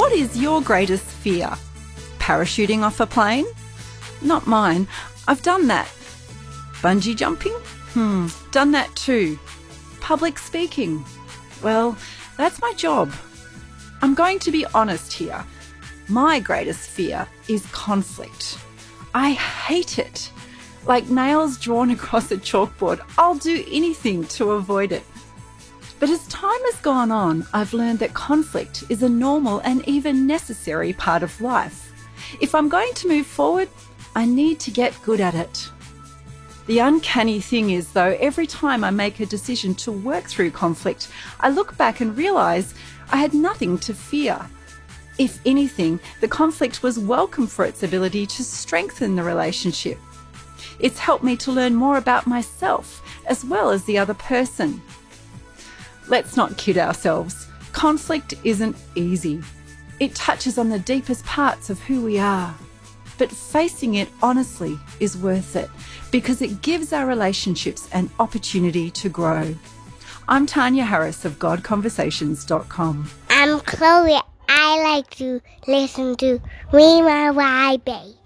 What is your greatest fear? Parachuting off a plane? Not mine. I've done that. Bungee jumping? Done that too. Public speaking? Well, that's my job. I'm going to be honest here. My greatest fear is conflict. I hate it. Like nails drawn across a chalkboard, I'll do anything to avoid it. But as time has gone on, I've learned that conflict is a normal and even necessary part of life. If I'm going to move forward, I need to get good at it. The uncanny thing is, though, every time I make a decision to work through conflict, I look back and realise I had nothing to fear. If anything, the conflict was welcome for its ability to strengthen the relationship. It's helped me to learn more about myself as well as the other person. Let's not kid ourselves. Conflict isn't easy. It touches on the deepest parts of who we are. But facing it honestly is worth it because it gives our relationships an opportunity to grow. I'm Tanya Harris of GodConversations.com. I'm Chloe. I like to listen to Rima YB.